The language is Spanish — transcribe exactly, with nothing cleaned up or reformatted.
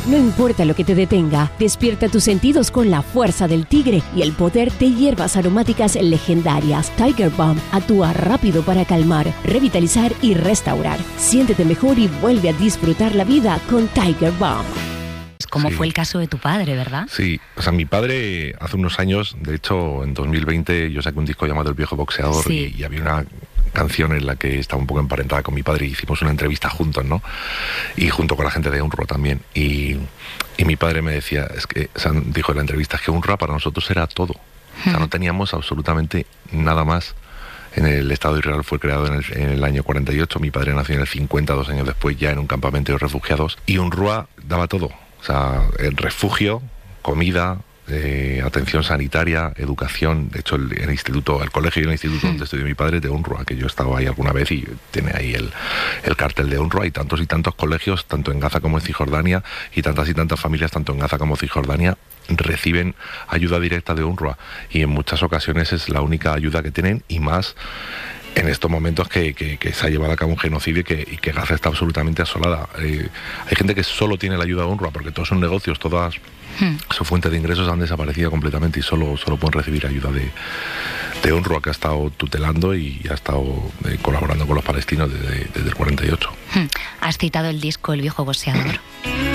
No importa lo que te detenga, despierta tus sentidos con la fuerza del tigre y el poder de hierbas aromáticas legendarias. Tiger Balm actúa rápido para calmar, revitalizar y restaurar. Siéntete mejor y vuelve a disfrutar la vida con Tiger Balm. Como Sí. fue el caso de tu padre, ¿verdad? Sí, o sea, mi padre hace unos años, de hecho en dos mil veinte yo saqué un disco llamado El Viejo Boxeador Sí. y, y había una canción en la que estaba un poco emparentada con mi padre y hicimos una entrevista juntos, ¿no? Y junto con la gente de UNRWA también. Y, y mi padre me decía, es que, o sea, dijo en la entrevista, es que UNRWA para nosotros era todo. O sea, no teníamos absolutamente nada más. En el Estado de Israel fue creado en el, en el año cuarenta y ocho, mi padre nació en el cincuenta, dos años después, ya en un campamento de refugiados. Y UNRWA daba todo. O sea, el refugio, comida, eh, atención sanitaria, educación. De hecho, el, el instituto, el colegio y el instituto donde estudió mi padre es de UNRWA, que yo he estado ahí alguna vez y tiene ahí el, el cartel de UNRWA, y tantos y tantos colegios, tanto en Gaza como en Cisjordania, y tantas y tantas familias, tanto en Gaza como en Cisjordania, reciben ayuda directa de UNRWA, y en muchas ocasiones es la única ayuda que tienen, y más en estos momentos que, que, que se ha llevado a cabo un genocidio y que, y que Gaza está absolutamente asolada. Eh, hay gente que solo tiene la ayuda de UNRWA porque todos son negocios, todas Hmm. sus fuentes de ingresos han desaparecido completamente y solo, solo pueden recibir ayuda de, de UNRWA, que ha estado tutelando y ha estado eh, colaborando con los palestinos desde, desde el cuarenta y ocho. Hmm. Has citado el disco El Viejo Boxeador.